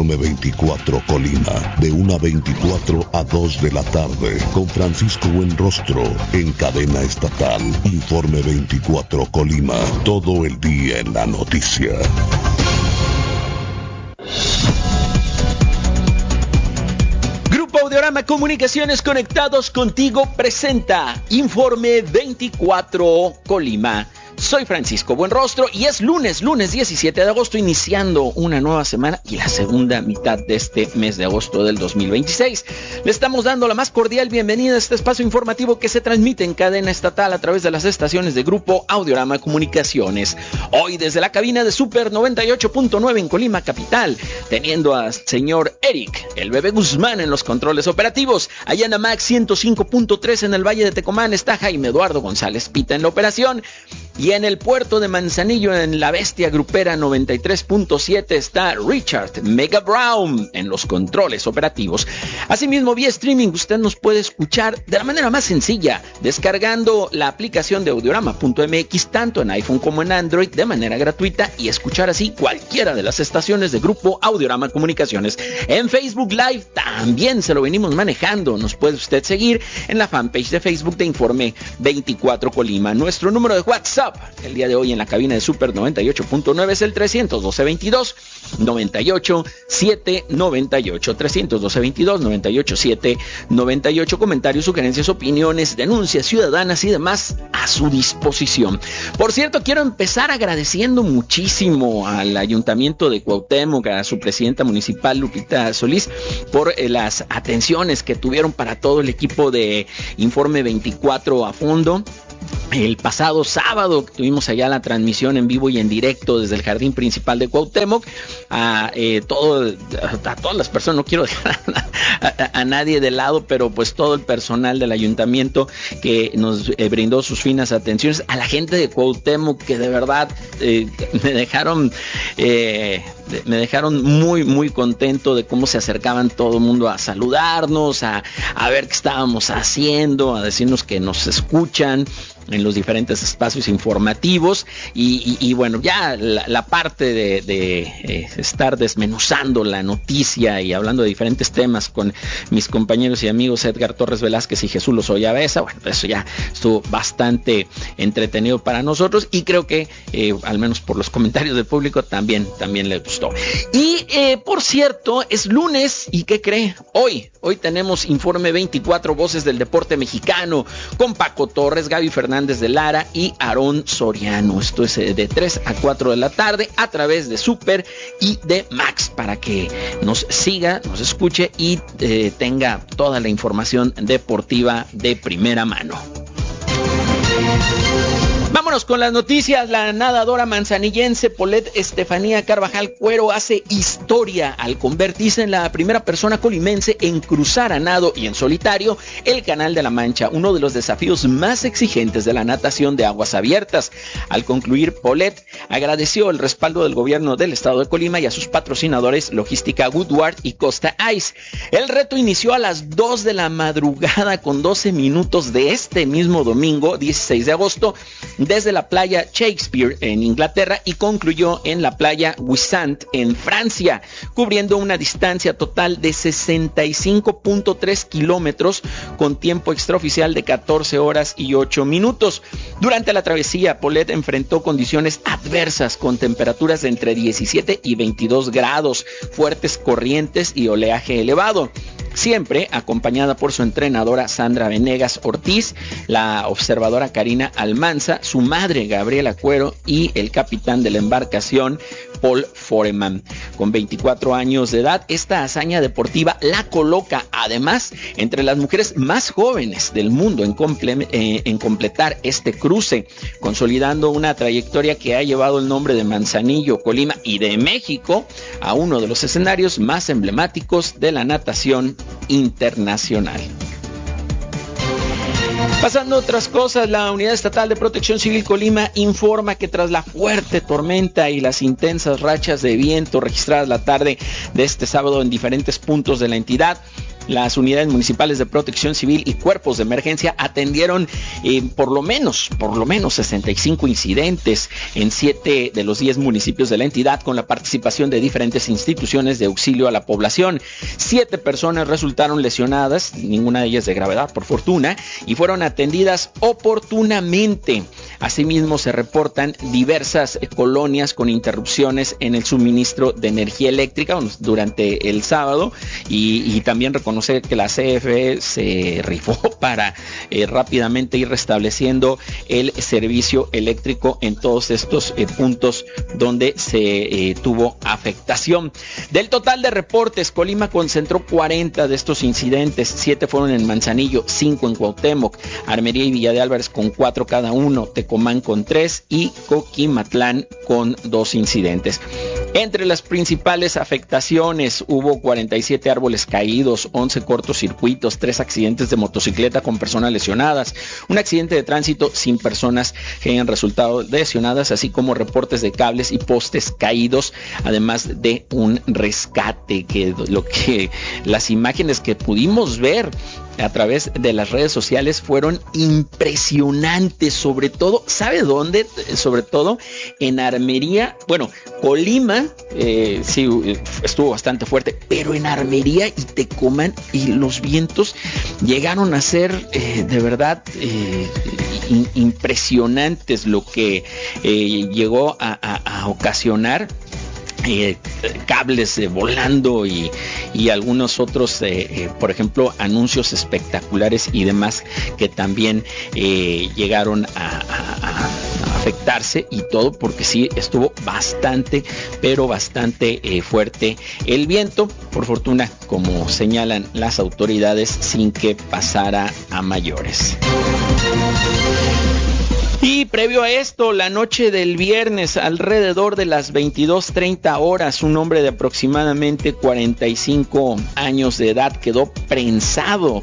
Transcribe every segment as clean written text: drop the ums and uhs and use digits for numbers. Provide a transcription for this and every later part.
Informe 24 Colima, de 1:24 a 2 de la tarde, con Francisco Buenrostro, en cadena estatal. Informe 24 Colima, todo el día en la noticia. Grupo Audiorama Comunicaciones, conectados contigo, presenta Informe 24 Colima. Soy Francisco Buenrostro y es lunes 17 de agosto, iniciando una nueva semana y la segunda mitad de este mes de agosto del 2026. Le estamos dando la más cordial bienvenida a este espacio informativo que se transmite en cadena estatal a través de las estaciones de Grupo Audiorama Comunicaciones. Hoy desde la cabina de Super 98.9 en Colima capital, teniendo al señor Eric, el bebé Guzmán, en los controles operativos. Allá en Amax 105.3 en el Valle de Tecomán está Jaime Eduardo González Pita en la operación. Y en el puerto de Manzanillo, en la bestia grupera 93.7, está Richard Mega Brown en los controles operativos. Asimismo, vía streaming, usted nos puede escuchar de la manera más sencilla, descargando la aplicación de audiorama.mx, tanto en iPhone como en Android, de manera gratuita, y escuchar así cualquiera de las estaciones de Grupo Audiorama Comunicaciones. En Facebook Live también se lo venimos manejando. Nos puede usted seguir en la fanpage de Facebook de Informe 24 Colima. Nuestro número de WhatsApp el día de hoy en la cabina de Super 98.9 es el 312-22-98-798. 312-22-98-798. Comentarios, sugerencias, opiniones, denuncias ciudadanas y demás a su disposición. Por cierto, quiero empezar agradeciendo muchísimo al Ayuntamiento de Cuauhtémoc, a su presidenta municipal Lupita Solís, por las atenciones que tuvieron para todo el equipo de Informe 24 a fondo. El pasado sábado tuvimos allá la transmisión en vivo y en directo desde el jardín principal de Cuauhtémoc. A todas las personas, no quiero dejar a nadie de lado, pero pues todo el personal del ayuntamiento que nos brindó sus finas atenciones, a la gente de Cuauhtémoc que de verdad me dejaron muy muy contento de cómo se acercaban todo el mundo a saludarnos, a ver qué estábamos haciendo, a decirnos que nos escuchan en los diferentes espacios informativos y bueno, ya la parte de estar desmenuzando la noticia y hablando de diferentes temas con mis compañeros y amigos Edgar Torres Velázquez y Jesús Lozoya Besa, bueno, eso ya estuvo bastante entretenido para nosotros y creo que al menos por los comentarios del público también les gustó. Y por cierto, es lunes y ¿qué cree? Hoy tenemos Informe 24 Voces del Deporte Mexicano con Paco Torres, Gaby Fernández de Lara y Aarón Soriano. Esto es de 3 a 4 de la tarde a través de Super y de Max, para que nos siga, nos escuche y tenga toda la información deportiva de primera mano. Vámonos con las noticias. La nadadora manzanillense Polet Estefanía Carvajal Cuero hace historia al convertirse en la primera persona colimense en cruzar a nado y en solitario el Canal de la Mancha, uno de los desafíos más exigentes de la natación de aguas abiertas. Al concluir, Polet agradeció el respaldo del gobierno del estado de Colima y a sus patrocinadores Logística Woodward y Costa Ice. El reto inició a las 2 de la madrugada con 12 minutos de este mismo domingo, 16 de agosto, desde la playa Shakespeare en Inglaterra y concluyó en la playa Wissant en Francia, cubriendo una distancia total de 65.3 kilómetros con tiempo extraoficial de 14 horas y 8 minutos. Durante la travesía, Polet enfrentó condiciones adversas con temperaturas de entre 17 y 22 grados, fuertes corrientes y oleaje elevado. Siempre acompañada por su entrenadora Sandra Venegas Ortiz, la observadora Karina Almanza, su madre Gabriela Cuero y el capitán de la embarcación Paul Foreman. Con 24 años de edad, esta hazaña deportiva la coloca además entre las mujeres más jóvenes del mundo en completar este cruce, consolidando una trayectoria que ha llevado el nombre de Manzanillo, Colima y de México a uno de los escenarios más emblemáticos de la natación internacional. Pasando a otras cosas, la Unidad Estatal de Protección Civil Colima informa que tras la fuerte tormenta y las intensas rachas de viento registradas la tarde de este sábado en diferentes puntos de la entidad, las unidades municipales de protección civil y cuerpos de emergencia atendieron por lo menos 65 incidentes en 7 de los 10 municipios de la entidad, con la participación de diferentes instituciones de auxilio a la población. 7 personas resultaron lesionadas, ninguna de ellas de gravedad, por fortuna, y fueron atendidas oportunamente. Asimismo, se reportan diversas colonias con interrupciones en el suministro de energía eléctrica durante el sábado, y también reconocer que la CFE se rifó para rápidamente ir restableciendo el servicio eléctrico en todos estos puntos donde se tuvo afectación. Del total de reportes, Colima concentró 40 de estos incidentes. 7 fueron en Manzanillo, 5 en Cuauhtémoc, Armería y Villa de Álvarez con 4 cada uno, Tecomán con 3 y Coquimatlán con 2 incidentes. Entre las principales afectaciones hubo 47 árboles caídos, 11 cortocircuitos, 3 accidentes de motocicleta con personas lesionadas, un accidente de tránsito sin personas que hayan resultado lesionadas, así como reportes de cables y postes caídos, además de un rescate, que las imágenes que pudimos ver a través de las redes sociales fueron impresionantes. Sobre todo, ¿sabe dónde? Sobre todo en Armería. Bueno, Colima sí estuvo bastante fuerte, pero en Armería y Tecomán, y los vientos llegaron a ser de verdad impresionantes, lo que llegó a ocasionar cables volando y algunos otros, por ejemplo, anuncios espectaculares y demás que también llegaron a afectarse, y todo porque sí estuvo bastante, pero bastante fuerte el viento. Por fortuna, como señalan las autoridades, sin que pasara a mayores. Y previo a esto, la noche del viernes, alrededor de las 22:30 horas, un hombre de aproximadamente 45 años de edad quedó prensado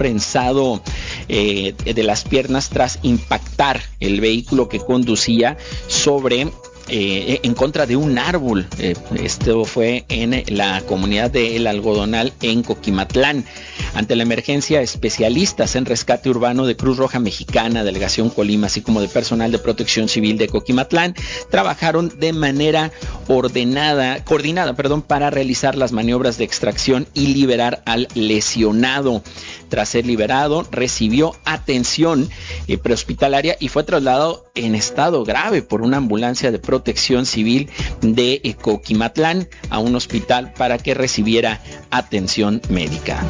de las piernas tras impactar el vehículo que conducía en contra de un árbol. Esto fue en la comunidad de El Algodonal, en Coquimatlán. Ante la emergencia, especialistas en rescate urbano de Cruz Roja Mexicana, Delegación Colima, así como de personal de protección civil de Coquimatlán, trabajaron de manera coordinada, para realizar las maniobras de extracción y liberar al lesionado. Tras ser liberado, recibió atención prehospitalaria y fue trasladado en estado grave por una ambulancia de protección civil de Coquimatlán a un hospital para que recibiera atención médica.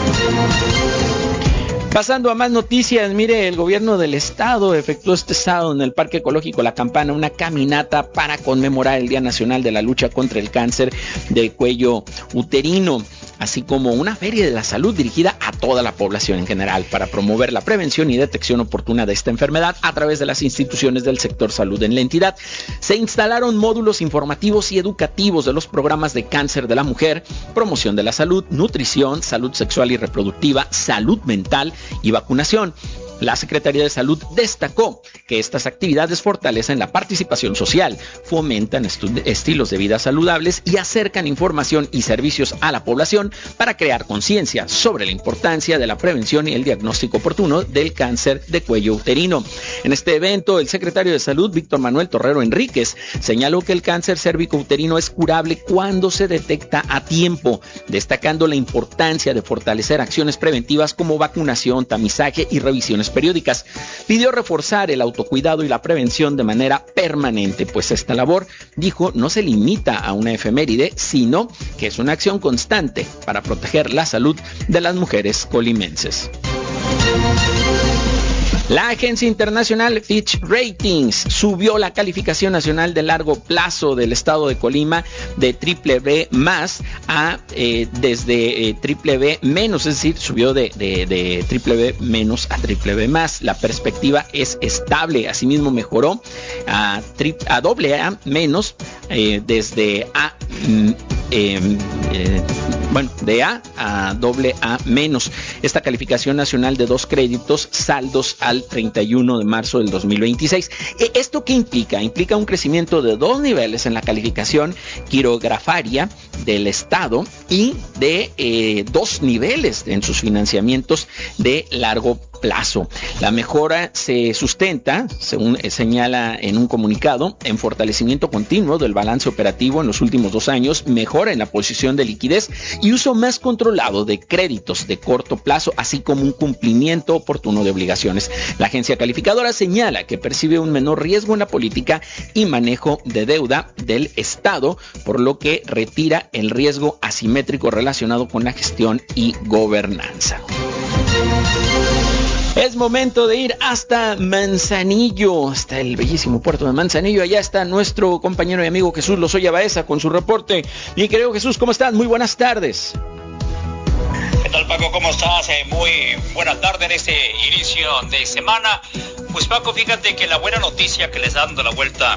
Pasando a más noticias, mire, el gobierno del estado efectuó este sábado en el Parque Ecológico La Campana una caminata para conmemorar el Día Nacional de la Lucha contra el Cáncer de Cuello Uterino, así como una feria de la salud dirigida a toda la población en general para promover la prevención y detección oportuna de esta enfermedad a través de las instituciones del sector salud en la entidad. Se instalaron módulos informativos y educativos de los programas de cáncer de la mujer, promoción de la salud, nutrición, salud sexual y reproductiva, salud mental y vacunación. La Secretaría de Salud destacó que estas actividades fortalecen la participación social, fomentan estilos de vida saludables y acercan información y servicios a la población para crear conciencia sobre la importancia de la prevención y el diagnóstico oportuno del cáncer de cuello uterino. En este evento, el secretario de Salud, Víctor Manuel Torrero Enríquez, señaló que el cáncer cérvico-uterino es curable cuando se detecta a tiempo, destacando la importancia de fortalecer acciones preventivas como vacunación, tamizaje y revisiones periódicas. Pidió reforzar el autocuidado y la prevención de manera permanente, pues esta labor, dijo, no se limita a una efeméride, sino que es una acción constante para proteger la salud de las mujeres colimenses. La agencia internacional Fitch Ratings subió la calificación nacional de largo plazo del estado de Colima de BBB+ a desde BBB-, es decir, subió de BBB- a BBB+. La perspectiva es estable, asimismo mejoró a AA-, desde de A a AA-. Esta calificación nacional de 2 créditos, saldos al 31 de marzo del 2026. ¿Esto qué implica? Implica un crecimiento de 2 niveles en la calificación quirografaria del Estado y de 2 niveles en sus financiamientos de largo plazo. La mejora se sustenta, según señala en un comunicado, en fortalecimiento continuo del balance operativo en los últimos 2 años, mejora en la posición de liquidez y uso más controlado de créditos de corto plazo, así como un cumplimiento oportuno de obligaciones. La agencia calificadora señala que percibe un menor riesgo en la política y manejo de deuda del Estado, por lo que retira el riesgo asimétrico relacionado con la gestión y gobernanza. Es momento de ir hasta Manzanillo, hasta el bellísimo puerto de Manzanillo. Allá está nuestro compañero y amigo Jesús Lozoya Baeza con su reporte. Mi querido Jesús, ¿cómo estás? Muy buenas tardes. ¿Qué tal, Paco? ¿Cómo estás? Muy buena tarde en este inicio de semana. Pues, Paco, fíjate que la buena noticia que les está dando la vuelta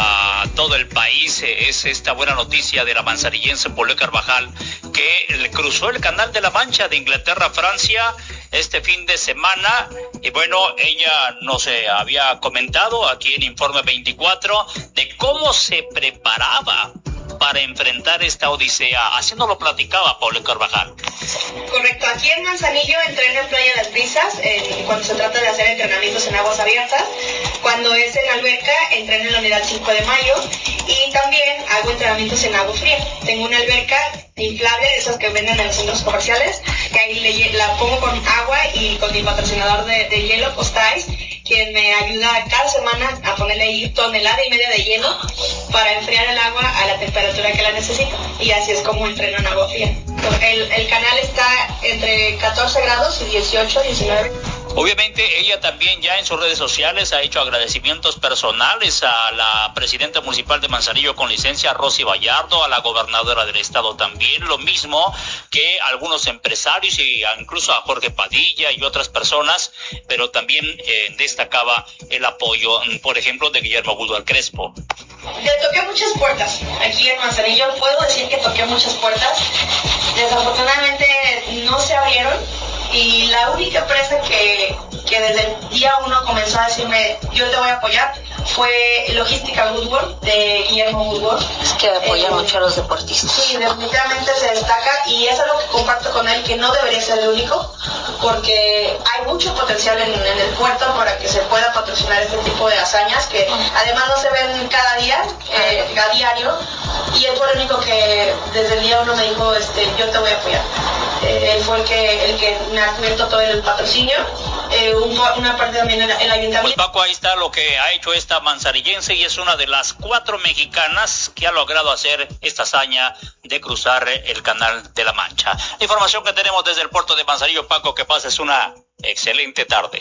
a todo el país es esta buena noticia de la manzanillense Paulette Carvajal, que cruzó el Canal de la Mancha de Inglaterra a Francia este fin de semana. Y bueno, ella nos había comentado aquí en Informe 24 de cómo se preparaba para enfrentar esta odisea. Así nos lo platicaba Paulette Carvajal. Correcto, aquí en Manzanillo entreno en Playa Las Brisas, cuando se trata de hacer entrenamientos en aguas abiertas. Cuando es en alberca, entreno en la unidad 5 de mayo y también hago entrenamientos en agua fría. Tengo una alberca inflable, de esas que venden en los centros comerciales, que ahí la pongo con agua y con mi patrocinador de hielo, Postice, quien me ayuda cada semana a ponerle ahí 1,5 toneladas de hielo para enfriar el agua a la temperatura que la necesito. Y así es como entreno en agua fría. El canal está entre 14 grados y 18, 19. Obviamente ella también ya en sus redes sociales ha hecho agradecimientos personales a la presidenta municipal de Manzanillo con licencia, Rosy Vallardo, a la gobernadora del estado también, lo mismo que algunos empresarios y incluso a Jorge Padilla y otras personas, pero también destacaba el apoyo, por ejemplo, de Guillermo Woodward Crespo. Le toqué muchas puertas aquí en Manzanillo, puedo decir que toqué muchas puertas, desafortunadamente no se abrieron. Y la única empresa que desde el día 1 comenzó a decirme, yo te voy a apoyar, fue Logística Woodward, de Guillermo Woodward. Es que apoya mucho a los deportistas. Sí, definitivamente se destaca y es algo que comparto con él, que no debería ser el único, porque hay mucho potencial en el puerto para que se pueda patrocinar este tipo de hazañas, que además no se ven cada día, a diario, y él fue el único que desde el día 1 me dijo, yo te voy a apoyar. Él fue el que me argumentó todo el patrocinio, una parte también el ayuntamiento. Pues, Paco, ahí está lo que ha hecho esta manzanillense y es una de las 4 mexicanas que ha logrado hacer esta hazaña de cruzar el Canal de la Mancha. La información que tenemos desde el puerto de Manzanillo, Paco, que pases una excelente tarde.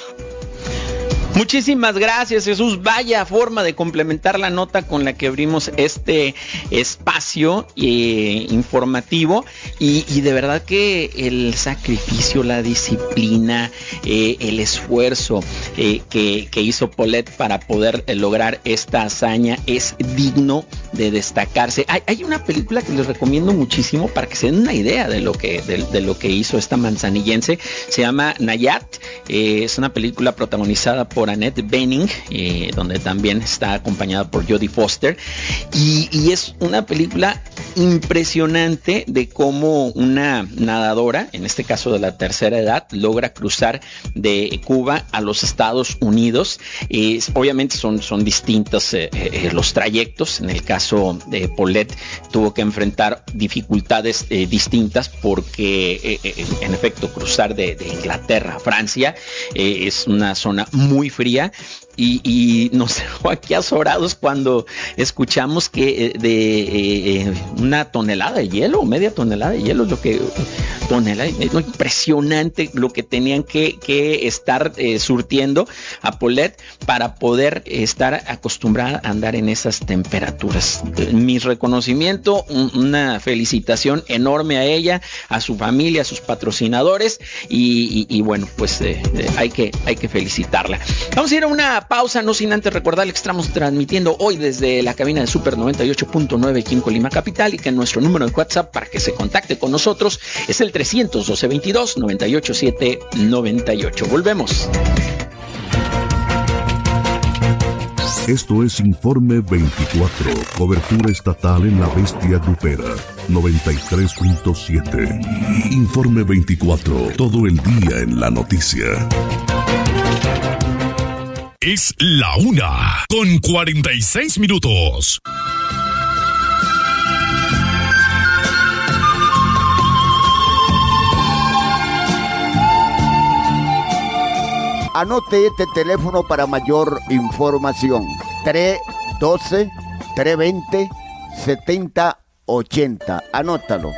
Muchísimas gracias, Jesús. Vaya forma de complementar la nota con la que abrimos este espacio informativo y de verdad que el sacrificio, la disciplina, el esfuerzo que hizo Paulette para poder lograr esta hazaña es digno de destacarse. Hay una película que les recomiendo muchísimo para que se den una idea de lo que hizo esta manzanillense. Se llama Nayat. Es una película protagonizada por Annette Bening, donde también está acompañada por Jodie Foster, y es una película impresionante de cómo una nadadora, en este caso de la tercera edad, logra cruzar de Cuba a los Estados Unidos. Obviamente son distintos los trayectos. En el caso de Paulette tuvo que enfrentar dificultades distintas porque en efecto cruzar de Inglaterra a Francia es una zona muy fría y nos dejó aquí azorados cuando escuchamos que de 1 tonelada de hielo, media tonelada de hielo, impresionante lo que tenían que estar surtiendo a Paulette para poder estar acostumbrada a andar en esas temperaturas. Mi reconocimiento, una felicitación enorme a ella, a su familia, a sus patrocinadores y bueno, pues hay que felicitarla. Vamos a ir a una pausa, no sin antes recordarle que estamos transmitiendo hoy desde la cabina de Super 98.9 aquí en Colima Capital y que nuestro número de WhatsApp para que se contacte con nosotros es el 300-1222-987-98. Volvemos. Esto es Informe 24, cobertura estatal en la bestia grupera, 93.7. Informe 24, todo el día en la noticia. Es la 1:46. Anote este teléfono para mayor información. 312-320-7080. Anótalo.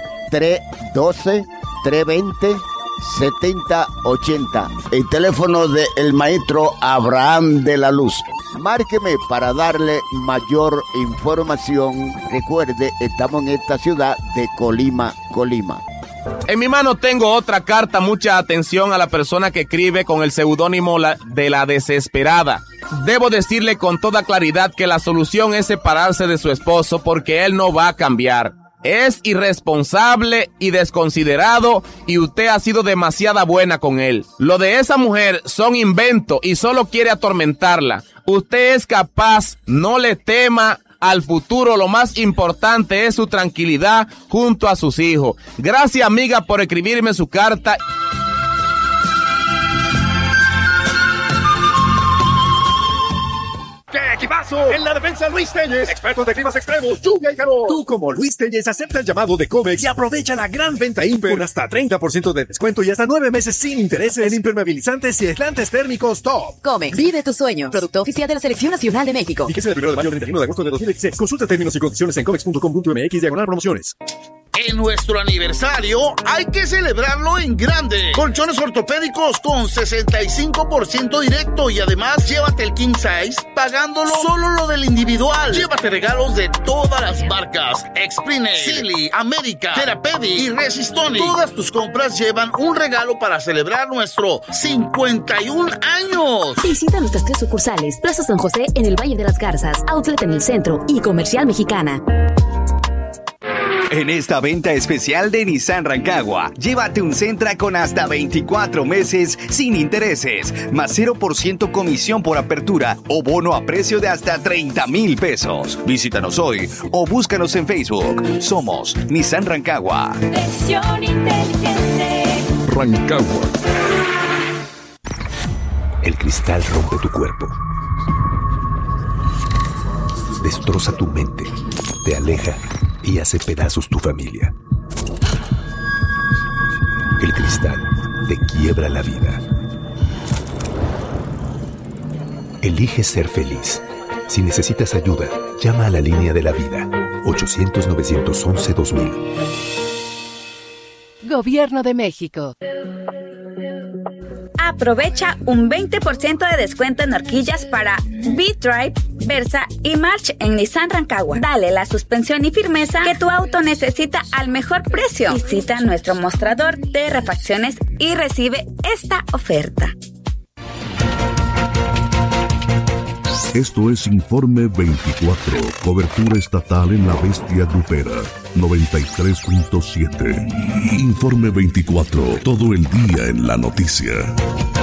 312-320-7080. El teléfono del maestro Abraham de la Luz. Márqueme para darle mayor información. Recuerde, estamos en esta ciudad de Colima. En mi mano tengo otra carta. Mucha atención a la persona que escribe con el seudónimo de la desesperada. Debo decirle con toda claridad que la solución es separarse de su esposo porque él no va a cambiar. Es irresponsable y desconsiderado y usted ha sido demasiado buena con él. Lo de esa mujer son inventos y solo quiere atormentarla. Usted es capaz, no le tema al futuro. Lo más importante es su tranquilidad junto a sus hijos. Gracias, amiga, por escribirme su carta. ¡Qué equipazo! En la defensa, Luis Telles, expertos de climas extremos, lluvia y calor. Tú, como Luis Telles, acepta el llamado de Comex y aprovecha la gran venta Imper con hasta 30% de descuento y hasta 9 meses sin intereses en impermeabilizantes y aislantes térmicos top. Comex, vive tus sueños. Producto oficial de la Selección Nacional de México. Fíjese del 1 de mayo al 31 de agosto de 2016. Consulta términos y condiciones en comex.com.mx/promociones. En nuestro aniversario hay que celebrarlo en grande. Colchones ortopédicos con 65% directo y además llévate el king size pagándolo solo lo del individual. Llévate regalos de todas las marcas: Exprine, Silly, América, Therapeutic y Resistonic. Todas tus compras llevan un regalo para celebrar nuestro 51 años. Visita nuestras 3 sucursales: Plaza San José en el Valle de las Garzas, Outlet en el centro y Comercial Mexicana. En esta venta especial de Nissan Rancagua, llévate un Sentra con hasta 24 meses sin intereses, más 0% comisión por apertura o bono a precio de hasta 30,000 pesos. Visítanos hoy o búscanos en Facebook. Somos Nissan Rancagua. Versión inteligente. Rancagua. El cristal rompe tu cuerpo, destroza tu mente, te aleja y hace pedazos tu familia. El cristal te quiebra la vida. Elige ser feliz. Si necesitas ayuda, llama a la línea de la vida, 800-911-2000. Gobierno de México. Aprovecha un 20% de descuento en horquillas para V-Drive, Versa y March en Nissan Rancagua. Dale la suspensión y firmeza que tu auto necesita al mejor precio. Visita nuestro mostrador de refacciones y recibe esta oferta. Esto es Informe 24, cobertura estatal en la bestia grupera, 93.7. Informe 24, todo el día en la noticia.